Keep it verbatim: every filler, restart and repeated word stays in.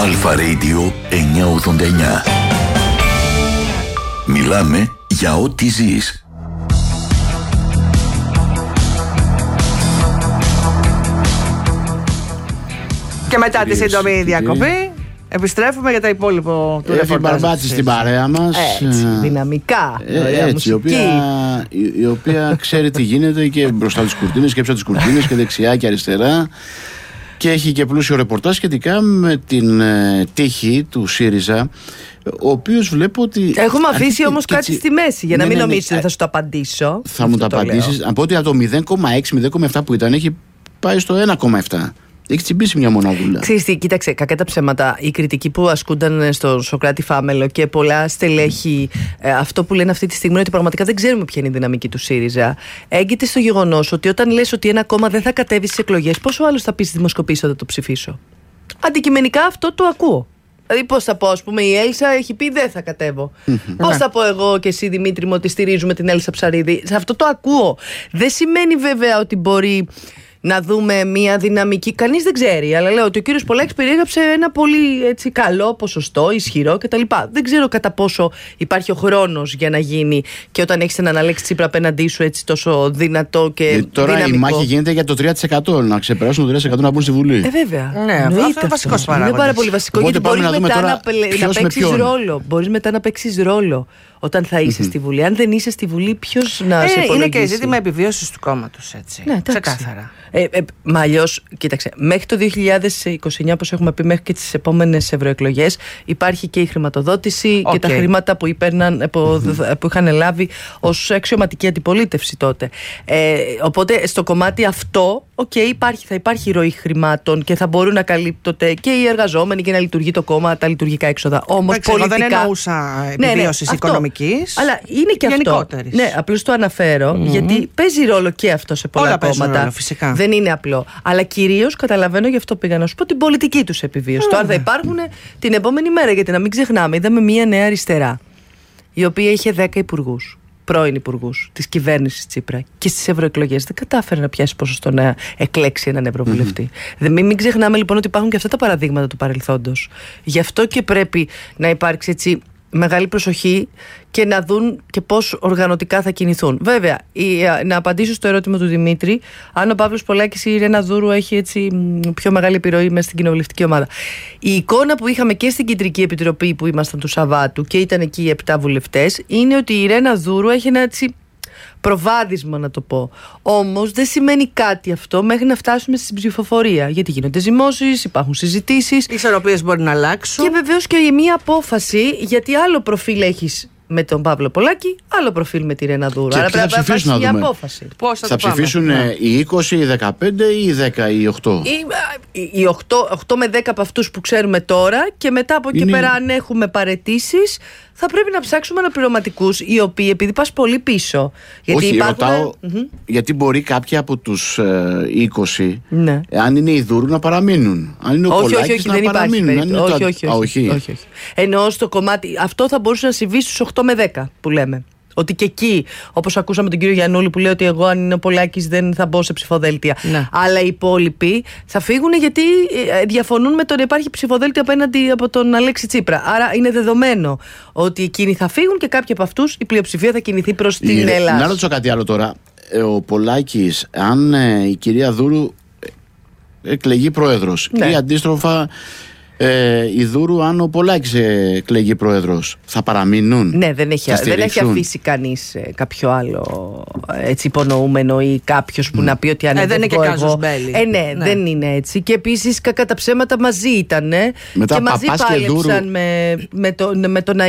Αλφα Radio εννιακόσια ογδόντα εννιά. Μιλάμε για ό,τι ζεις. Και μετά τη σύντομη διακοπή επιστρέφουμε για τα υπόλοιπα του ρεπορτάζ. Έφη Μπαρμπάτση στην παρέα μας. Έτσι, δυναμικά. Ε, έτσι, η οποία, η, η οποία ξέρει τι γίνεται και μπροστά τις κουρτίνες και πίσω τις κουρτίνες και δεξιά και αριστερά. Και έχει και πλούσιο ρεπορτάζ σχετικά με την ε, τύχη του ΣΥΡΙΖΑ, ο οποίος βλέπω ότι... Έχουμε αφήσει όμως κάτι έτσι, στη μέση, για να ναι, μην ναι, ναι, νομίζεις ότι ναι, θα σου το απαντήσω. Θα μου το απαντήσεις. Από ότι από το μηδέν κόμμα έξι με μηδέν κόμμα επτά που ήταν, έχει πάει στο ένα κόμμα επτά. Έχει τσιμπήσει μια μοναδούλα. Ξέρεις τι, κοίταξε, κακά τα ψέματα. Η κριτική που ασκούνταν στο Σωκράτη Φάμελο και πολλά στελέχη, ε, αυτό που λένε αυτή τη στιγμή είναι ότι πραγματικά δεν ξέρουμε ποια είναι η δυναμική του ΣΥΡΙΖΑ. Έγκυται στο γεγονός ότι όταν λες ότι ένα κόμμα δεν θα κατέβει στις εκλογές, πόσο άλλο θα πει στη δημοσκοπήση όταν το ψηφίσω. Αντικειμενικά αυτό το ακούω. Δηλαδή, πώς θα πω, ας πούμε, η Έλσα έχει πει δεν θα κατέβω. Πώς θα πω εγώ και εσύ, Δημήτρη μου, ότι στηρίζουμε την Έλσα Ψαρίδη. Σε αυτό το ακούω. Δεν σημαίνει βέβαια ότι μπορεί να δούμε μια δυναμική. Κανείς δεν ξέρει, αλλά λέω ότι ο κύριος Πολάκης περιέγραψε ένα πολύ έτσι, καλό ποσοστό, ισχυρό κτλ. Δεν ξέρω κατά πόσο υπάρχει ο χρόνος για να γίνει και όταν έχεις έναν Αλέξη Τσίπρα απέναντί σου έτσι τόσο δυνατό και ε, τώρα δυναμικό. Η μάχη γίνεται για το τρία τοις εκατό, να ξεπεράσουν το τρία τοις εκατό να μπουν στη Βουλή. Ε, βέβαια. Ναι, αυτό είναι βασικός παράγοντας. Είναι πάρα πολύ βασικό. Οπότε γιατί μπορείς να μετά τώρα να, να παίξεις ρόλο. Μπορείς μετά να παίξεις ρόλο όταν θα είσαι mm-hmm. στη Βουλή. Αν δεν είσαι στη Βουλή, ποιος να ε, σε υπολογίσει. Είναι και ζήτημα επιβίωσης του κόμματος, έτσι. Ναι, ξεκάθαρα. Ε, ε, μα αλλιώς, κοίταξε, μέχρι το δύο χιλιάδες είκοσι εννιά, όπως έχουμε πει, μέχρι και τις επόμενες ευρωεκλογές, υπάρχει και η χρηματοδότηση okay. και τα χρήματα που, υπέρναν, που, mm-hmm. που είχαν λάβει ως αξιωματική αντιπολίτευση τότε. Ε, οπότε στο κομμάτι αυτό, okay, υπάρχει, θα υπάρχει ροή χρημάτων και θα μπορούν να καλύπτονται και οι εργαζόμενοι και να λειτουργεί το κόμμα, τα λειτουργικά έξοδα. Όμως πολιτικά. Δεν εννοούσα επιβίωσης ναι, ναι, οικονομικής. Αλλά είναι και αυτό. Ναι, απλώς το αναφέρω, mm-hmm. γιατί παίζει ρόλο και αυτό σε πολλά Όλα κόμματα. Ρόλο, φυσικά. Δεν είναι απλό. Αλλά κυρίως καταλαβαίνω, γι' αυτό πήγα να σου πω, την πολιτική τους επιβίωση. Mm. Τώρα θα υπάρχουν την επόμενη μέρα, γιατί να μην ξεχνάμε, είδαμε μια νέα αριστερά, η οποία είχε δέκα υπουργούς, πρώην υπουργούς της κυβέρνησης Τσίπρα, και στις ευρωεκλογές δεν κατάφερε να πιάσει ποσοστό να εκλέξει έναν ευρωβουλευτή. Mm-hmm. Δεν, μην, μην ξεχνάμε λοιπόν ότι υπάρχουν και αυτά τα παραδείγματα του παρελθόντος. Γι' αυτό και πρέπει να υπάρξει έτσι μεγάλη προσοχή και να δουν και πώς οργανωτικά θα κινηθούν. Βέβαια, η, να απαντήσω στο ερώτημα του Δημήτρη, αν ο Παύλος Πολάκης ή η Ρένα Δούρου έχει έτσι πιο μεγάλη επιρροή μέσα στην κοινοβουλευτική ομάδα. Η εικόνα που είχαμε και στην Κεντρική Επιτροπή που ήμασταν του Σαββάτου και ήταν εκεί οι επτά βουλευτές, είναι ότι η Ρένα Δούρου έχει ένα έτσι προβάδισμα, να το πω. Όμως δεν σημαίνει κάτι αυτό μέχρι να φτάσουμε στην ψηφοφορία. Γιατί γίνονται ζυμώσεις, υπάρχουν συζητήσεις. Οι ισορροπίες μπορεί να αλλάξουν. Και βεβαίως και μια απόφαση, γιατί άλλο προφίλ έχεις με τον Παύλο Πολάκη, άλλο προφίλ με τη Ρένα Δούρου. Άρα πρέπει να ψηφίσουν μια απόφαση. Πώς θα θα ψηφίσουν ναι. οι είκοσι, οι δεκαπέντε ή οι δέκα ή οι οκτώ. Οι, οι οκτώ, οκτώ με δέκα από αυτούς που ξέρουμε τώρα, και μετά από εκεί είναι... πέρα, αν έχουμε παραιτήσεις, θα πρέπει να ψάξουμε αναπληρωματικούς, οι οποίοι, επειδή πας πολύ πίσω. Γιατί όχι, υπάρχουν... ρωτάω, mm-hmm. γιατί μπορεί κάποιοι από τους ε, είκοσι, ναι. αν είναι η Δούρου, να παραμείνουν. Αν είναι ο όχι, Πολάκης, όχι, όχι, να δεν παραμείνουν. Υπάρχει, αν όχι, το... όχι, όχι, Α, όχι, όχι. όχι, όχι. Εννοώ στο κομμάτι, αυτό θα μπορούσε να συμβεί στους οκτώ με δέκα που λέμε. Ότι και εκεί, όπως ακούσαμε τον κύριο Γιαννούλη που λέει ότι εγώ, αν είναι ο Πολάκης, δεν θα μπω σε ψηφοδέλτια. Ναι. Αλλά οι υπόλοιποι θα φύγουν γιατί διαφωνούν με το να υπάρχει ψηφοδέλτιο απέναντι από τον Αλέξη Τσίπρα. Άρα είναι δεδομένο ότι εκείνοι θα φύγουν και κάποιοι από αυτούς η πλειοψηφία θα κινηθεί προς την η, Ελλάδα. Να ρωτήσω κάτι άλλο τώρα. Ο Πολάκης, αν ε, η κυρία Δούρου εκλεγεί πρόεδρος, ναι. ή αντίστροφα. Ε, η Δούρου, αν ο Πολάκης εκλεγεί πρόεδρος, θα παραμείνουν? Ναι, δεν έχει, δεν έχει αφήσει κανείς ε, κάποιο άλλο έτσι υπονοούμενο ή κάποιος που mm. να πει ότι αν ε, δεν είναι και κάζος μπέλη. Ε, ναι, ναι, δεν είναι έτσι. Και επίσης, κακά τα ψέματα, μαζί ήταν. Μετά και μαζί Παπάς πάλεψαν και Δούρου... με, με, το, με το να